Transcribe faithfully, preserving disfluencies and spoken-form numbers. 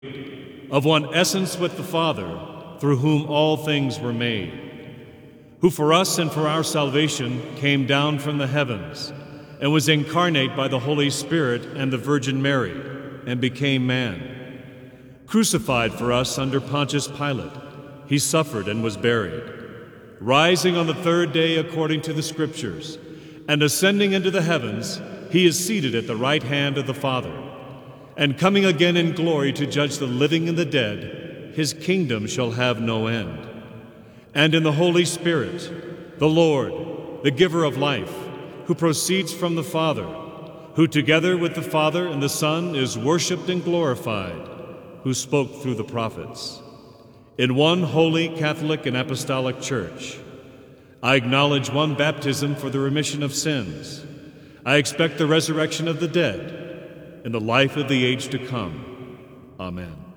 of one essence with the Father, through whom all things were made, who for us and for our salvation came down from the heavens, and was incarnate by the Holy Spirit and the Virgin Mary, and became man. Crucified for us under Pontius Pilate, he suffered and was buried, rising on the third day according to the Scriptures, and ascending into the heavens, he is seated at the right hand of the Father. And coming again in glory to judge the living and the dead, his kingdom shall have no end. And in the Holy Spirit, the Lord, the giver of life, who proceeds from the Father, who together with the Father and the Son is worshipped and glorified, who spoke through the prophets. In one holy Catholic and Apostolic Church, I acknowledge one baptism for the remission of sins. I expect the resurrection of the dead and the life of the age to come. Amen.